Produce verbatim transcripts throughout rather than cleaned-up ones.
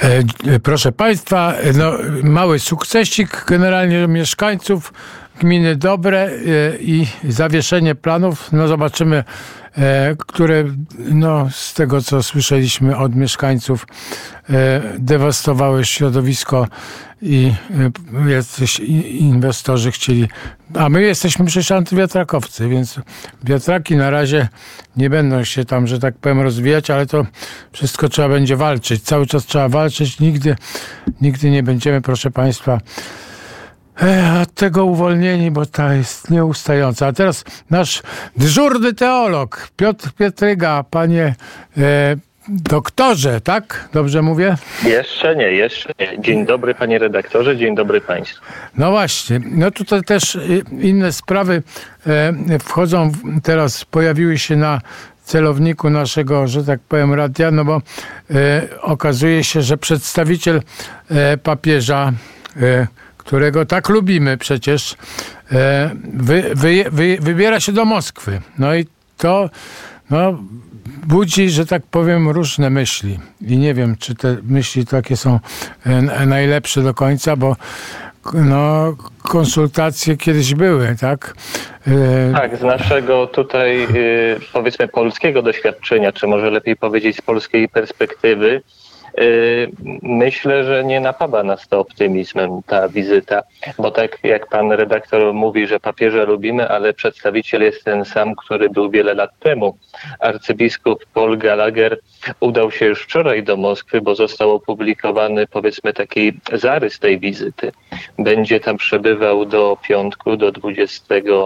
E, proszę Państwa, no, mały sukcesik generalnie mieszkańców gminy Dobre e, i zawieszenie planów. No zobaczymy, e, które no, z tego, co słyszeliśmy od mieszkańców, e, dewastowały środowisko i e, jacyś inwestorzy chcieli. A my jesteśmy przecież antywiatrakowcy, więc wiatraki na razie nie będą się tam, że tak powiem, rozwijać, ale to wszystko trzeba będzie walczyć. Cały czas trzeba walczyć. Nigdy, nigdy nie będziemy, proszę Państwa, od tego uwolnieni, bo ta jest nieustająca. A teraz nasz dyżurny teolog, Piotr Pietryga, panie e, doktorze, tak? Dobrze mówię? Jeszcze nie, jeszcze nie. Dzień dobry, panie redaktorze, dzień dobry państwu. No właśnie, no tutaj też inne sprawy e, wchodzą, teraz pojawiły się na celowniku naszego, że tak powiem, radia, no bo e, okazuje się, że przedstawiciel e, papieża, e, którego tak lubimy przecież, e, wy, wy, wy, wybiera się do Moskwy. No i to no, budzi, że tak powiem, różne myśli. I nie wiem, czy te myśli takie są e, najlepsze do końca, bo no, konsultacje kiedyś były, tak? E... Tak, z naszego tutaj, powiedzmy, polskiego doświadczenia, czy może lepiej powiedzieć z polskiej perspektywy, myślę, że nie napawa nas to optymizmem ta wizyta, bo tak jak pan redaktor mówi, że papieża lubimy, ale przedstawiciel jest ten sam, który był wiele lat temu. Arcybiskup Paul Gallagher udał się już wczoraj do Moskwy, bo został opublikowany, powiedzmy, taki zarys tej wizyty. Będzie tam przebywał do piątku, do dwudziestego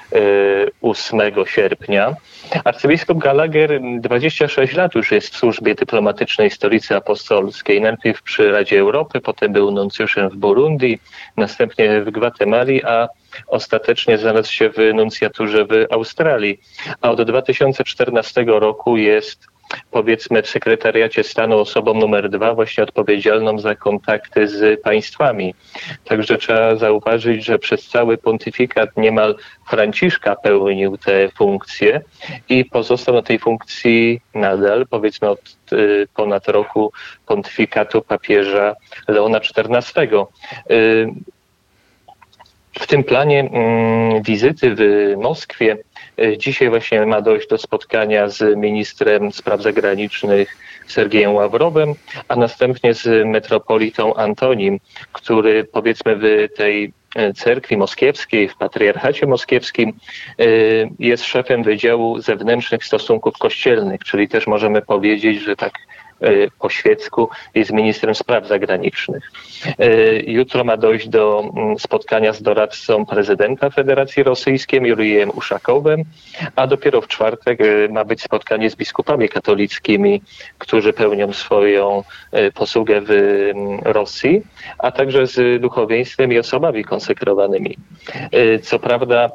ósmego sierpnia. Arcybiskup Gallagher dwadzieścia sześć lat już jest w służbie dyplomatycznej Stolicy Apostolskiej. Najpierw przy Radzie Europy, potem był nuncjuszem w Burundi, następnie w Gwatemali, a ostatecznie znalazł się w nuncjaturze w Australii. A od dwa tysiące czternastego roku jest, powiedzmy, w sekretariacie stanu osobą numer dwa, właśnie odpowiedzialną za kontakty z państwami. Także trzeba zauważyć, że przez cały pontyfikat niemal Franciszka pełnił tę funkcję i pozostał na tej funkcji nadal, powiedzmy, od y, ponad roku pontyfikatu papieża Leona czternastego. Y, w tym planie y, wizyty w Moskwie dzisiaj właśnie ma dojść do spotkania z ministrem spraw zagranicznych Sergiejem Ławrowem, a następnie z metropolitą Antonim, który, powiedzmy, w tej cerkwi moskiewskiej, w patriarchacie moskiewskim jest szefem Wydziału Zewnętrznych Stosunków Kościelnych, czyli też możemy powiedzieć, że tak po świecku jest ministrem spraw zagranicznych. Jutro ma dojść do spotkania z doradcą prezydenta Federacji Rosyjskiej Jurijem Uszakowem, a dopiero w czwartek ma być spotkanie z biskupami katolickimi, którzy pełnią swoją posługę w Rosji, a także z duchowieństwem i osobami konsekrowanymi. Co prawda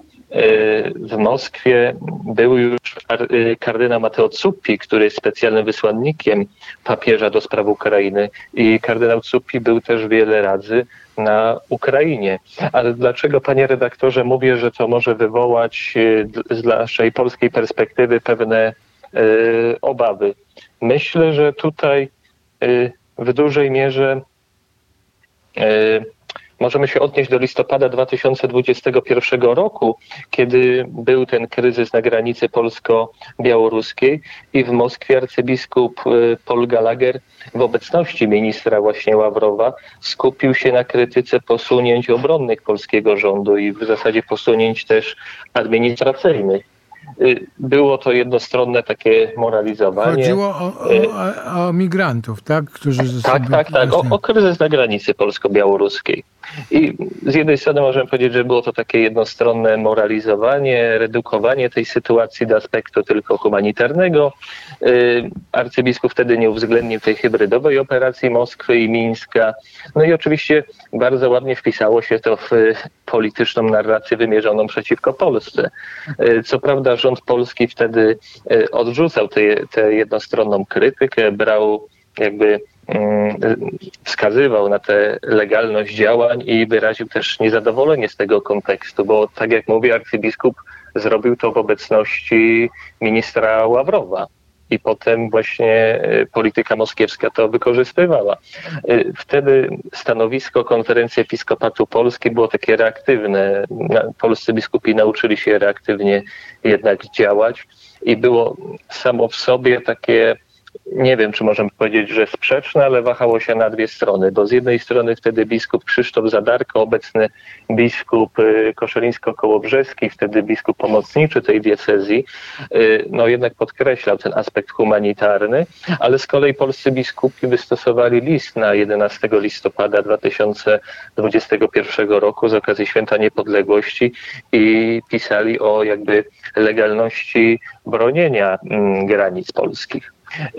w Moskwie był już kardynał Matteo Zuppi, który jest specjalnym wysłannikiem papieża do spraw Ukrainy, i kardynał Zuppi był też wiele razy na Ukrainie. Ale dlaczego, panie redaktorze, mówię, że to może wywołać z naszej polskiej perspektywy pewne y, obawy? Myślę, że tutaj y, w dużej mierze y, możemy się odnieść do listopada dwa tysiące dwudziestego pierwszego roku, kiedy był ten kryzys na granicy polsko-białoruskiej i w Moskwie arcybiskup Paul Gallagher w obecności ministra właśnie Ławrowa skupił się na krytyce posunięć obronnych polskiego rządu i w zasadzie posunięć też administracyjnych. Było to jednostronne takie moralizowanie. Chodziło o, o, o migrantów, tak? Którzy tak, tak, tak. O, o kryzys na granicy polsko-białoruskiej. I z jednej strony możemy powiedzieć, że było to takie jednostronne moralizowanie, redukowanie tej sytuacji do aspektu tylko humanitarnego. Arcybiskup wtedy nie uwzględnił tej hybrydowej operacji Moskwy i Mińska. No i oczywiście bardzo ładnie wpisało się to w polityczną narrację wymierzoną przeciwko Polsce. Co prawda rząd polski wtedy odrzucał tę jednostronną krytykę, brał jakby wskazywał na tę legalność działań i wyraził też niezadowolenie z tego kontekstu, bo tak jak mówię, arcybiskup zrobił to w obecności ministra Ławrowa. i potem właśnie polityka moskiewska to wykorzystywała. Wtedy stanowisko Konferencji Episkopatu Polski było takie reaktywne. Polscy biskupi nauczyli się reaktywnie jednak działać i było samo w sobie takie, nie wiem, czy możemy powiedzieć, że sprzeczne, ale wahało się na dwie strony, bo z jednej strony wtedy biskup Krzysztof Zadarko, obecny biskup koszelińsko-kołobrzeski, wtedy biskup pomocniczy tej diecezji, no jednak podkreślał ten aspekt humanitarny, ale z kolei polscy biskupi wystosowali list na jedenastego listopada dwa tysiące dwudziestego pierwszego roku z okazji Święta Niepodległości i pisali o jakby legalności bronienia granic polskich.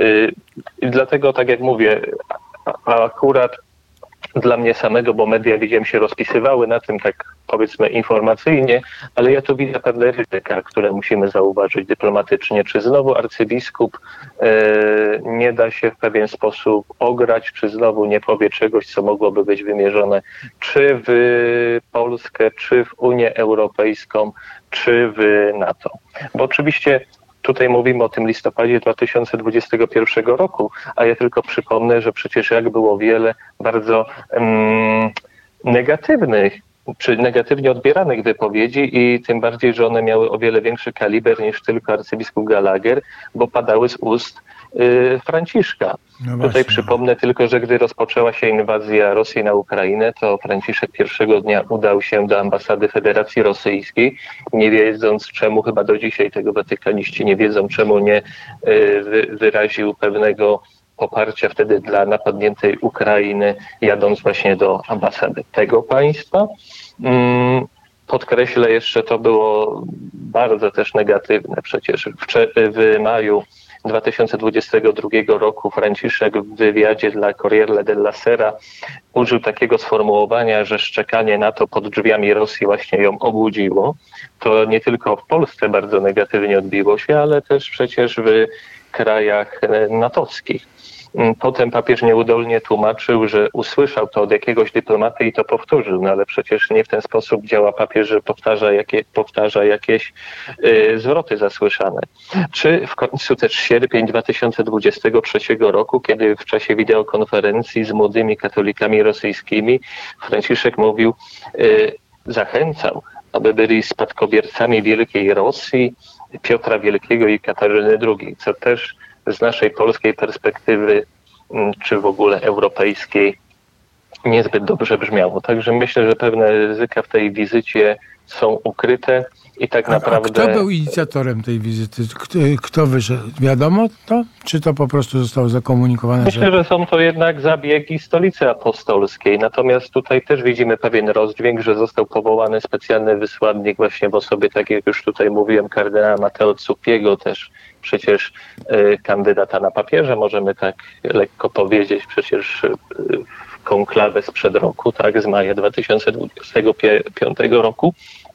I dlatego, tak jak mówię, akurat dla mnie samego, bo media, widziałem, się rozpisywały na tym, tak powiedzmy informacyjnie, ale ja tu widzę pewne ryzyka, które musimy zauważyć dyplomatycznie. Czy znowu arcybiskup e, nie da się w pewien sposób ograć, czy znowu nie powie czegoś, co mogłoby być wymierzone czy w Polskę, czy w Unię Europejską, czy w NATO. Bo oczywiście tutaj mówimy o tym listopadzie dwa tysiące dwudziestego pierwszego roku, a ja tylko przypomnę, że przecież jak było wiele bardzo um, negatywnych, czy negatywnie odbieranych wypowiedzi i tym bardziej, że one miały o wiele większy kaliber niż tylko arcybiskup Gallagher, bo padały z ust y, Franciszka. No tutaj przypomnę tylko, że gdy rozpoczęła się inwazja Rosji na Ukrainę, to Franciszek pierwszego dnia udał się do ambasady Federacji Rosyjskiej, nie wiedząc czemu, chyba do dzisiaj tego watykaniści nie wiedzą, czemu nie y, wy, wyraził pewnego poparcia wtedy dla napadniętej Ukrainy, jadąc właśnie do ambasady tego państwa. Podkreślę jeszcze, to było bardzo też negatywne. Przecież w, w maju dwa tysiące dwudziestego drugiego roku Franciszek w wywiadzie dla Corriere della Sera użył takiego sformułowania, że szczekanie na to pod drzwiami Rosji właśnie ją obudziło. To nie tylko w Polsce bardzo negatywnie odbiło się, ale też przecież w krajach natowskich. Potem papież nieudolnie tłumaczył, że usłyszał to od jakiegoś dyplomaty i to powtórzył, no ale przecież nie w ten sposób działa papież, że powtarza, jakie, powtarza jakieś y, zwroty zasłyszane. Czy w końcu też sierpień dwa tysiące dwudziestego trzeciego roku, kiedy w czasie wideokonferencji z młodymi katolikami rosyjskimi Franciszek mówił, y, zachęcał, aby byli spadkobiercami Wielkiej Rosji, Piotra Wielkiego i Katarzyny drugiej, co też z naszej polskiej perspektywy, czy w ogóle europejskiej, niezbyt dobrze brzmiało. Także myślę, że pewne ryzyka w tej wizycie są ukryte i tak a, naprawdę... A kto był inicjatorem tej wizyty? Kto, kto wyszedł? Wiadomo to? Czy to po prostu zostało zakomunikowane? Myślę, że... że są to jednak zabiegi Stolicy Apostolskiej. Natomiast tutaj też widzimy pewien rozdźwięk, że został powołany specjalny wysłannik właśnie w osobie, tak jak już tutaj mówiłem, kardynała Matteo Zuppiego, też przecież y, kandydata na papieża, możemy tak lekko powiedzieć, przecież y, w konklawę sprzed roku, tak, z maja dwa tysiące dwudziestego piątego roku.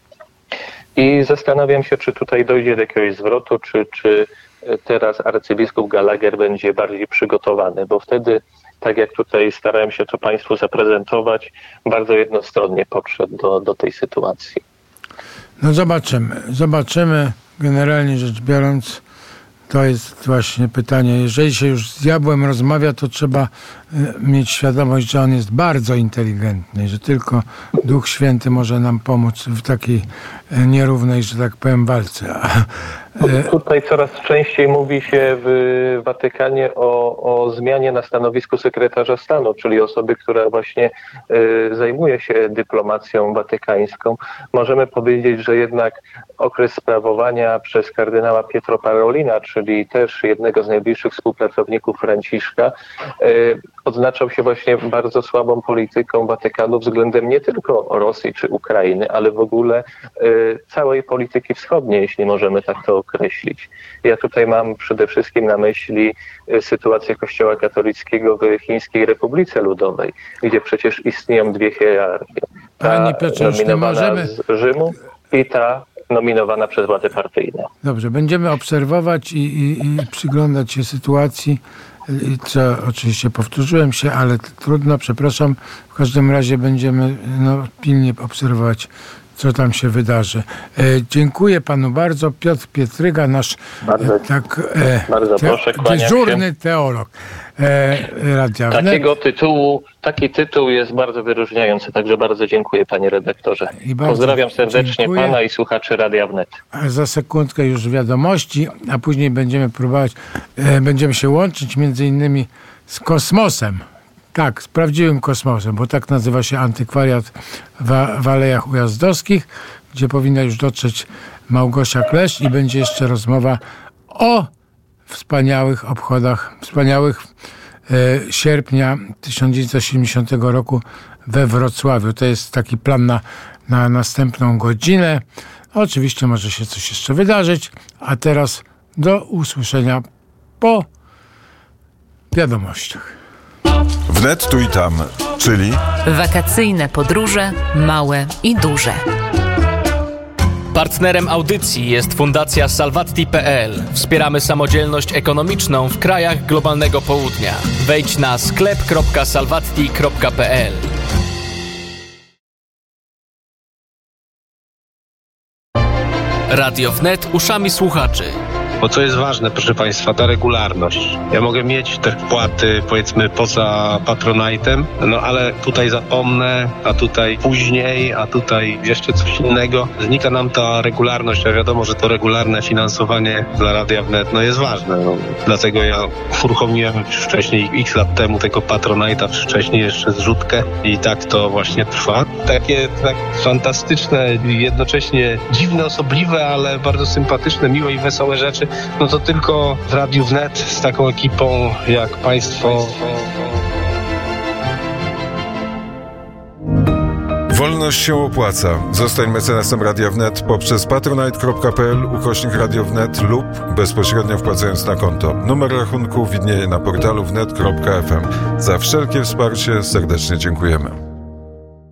I zastanawiam się, czy tutaj dojdzie do jakiegoś zwrotu, czy, czy teraz arcybiskup Gallagher będzie bardziej przygotowany, bo wtedy, tak jak tutaj starałem się to Państwu zaprezentować, bardzo jednostronnie podszedł do, do tej sytuacji. No zobaczymy. Zobaczymy. Generalnie rzecz biorąc, to jest właśnie pytanie. Jeżeli się już z diabłem rozmawia, to trzeba mieć świadomość, że on jest bardzo inteligentny, że tylko Duch Święty może nam pomóc w takiej nierównej, że tak powiem, walce. Tutaj coraz częściej mówi się w Watykanie o, o zmianie na stanowisku sekretarza stanu, czyli osoby, która właśnie y, zajmuje się dyplomacją watykańską. Możemy powiedzieć, że jednak okres sprawowania przez kardynała Pietro Parolina, czyli też jednego z najbliższych współpracowników Franciszka, y, odznaczał się właśnie bardzo słabą polityką Watykanu względem nie tylko Rosji czy Ukrainy, ale w ogóle y, całej polityki wschodniej, jeśli możemy tak to określić. Ja tutaj mam przede wszystkim na myśli y, sytuację Kościoła katolickiego w Chińskiej Republice Ludowej, gdzie przecież istnieją dwie hierarchie. Ta Piotrze, nominowana możemy... z Rzymu i ta nominowana przez władze partyjne. Dobrze, będziemy obserwować i, i, i przyglądać się sytuacji, co oczywiście powtórzyłem się, ale trudno, przepraszam. W każdym razie będziemy no, pilnie obserwować co tam się wydarzy. E, dziękuję panu bardzo. Piotr Pietryga, nasz bardzo, e, tak, e, bardzo te, proszę, dyżurny się. teolog e, Radia Wnet. Takiego tytułu, taki tytuł jest bardzo wyróżniający, także bardzo dziękuję, panie redaktorze. Pozdrawiam serdecznie dziękuję. Pana i słuchaczy Radia Wnet. Za sekundkę już wiadomości, a później będziemy próbować, e, będziemy się łączyć między innymi z kosmosem. Tak, z prawdziwym kosmosem, bo tak nazywa się antykwariat w, w Alejach Ujazdowskich, gdzie powinna już dotrzeć Małgosia Kleszcz i będzie jeszcze rozmowa o wspaniałych obchodach, wspaniałych e, sierpnia tysiąc dziewięćset siedemdziesiątego roku we Wrocławiu. To jest taki plan na, na następną godzinę. Oczywiście może się coś jeszcze wydarzyć, a teraz do usłyszenia po wiadomościach. Wnet tu i tam, czyli wakacyjne podróże, małe i duże. Partnerem audycji jest Fundacja Salvatti kropka pe el. Wspieramy samodzielność ekonomiczną w krajach globalnego południa. Wejdź na sklep kropka salvatti kropka pe el. Radio Wnet uszami słuchaczy. Bo co jest ważne, proszę Państwa, ta regularność. Ja mogę mieć te wpłaty, powiedzmy, poza Patronite'em, no ale tutaj zapomnę, a tutaj później, a tutaj jeszcze coś innego. Znika nam ta regularność, a wiadomo, że to regularne finansowanie dla Radia Wnet no jest ważne. No. Dlatego ja uruchomiłem już wcześniej, x lat temu, tego Patronite'a, wcześniej jeszcze zrzutkę i tak to właśnie trwa. Takie tak fantastyczne, jednocześnie dziwne, osobliwe, ale bardzo sympatyczne, miłe i wesołe rzeczy. No to tylko w Radiu Wnet z taką ekipą jak Państwo. Wolność się opłaca. Zostań mecenasem Radia Wnet poprzez patronite kropka pe el ukośnik Radio Wnet lub bezpośrednio wpłacając na konto. Numer rachunku widnieje na portalu wnet kropka ef em. Za wszelkie wsparcie serdecznie dziękujemy.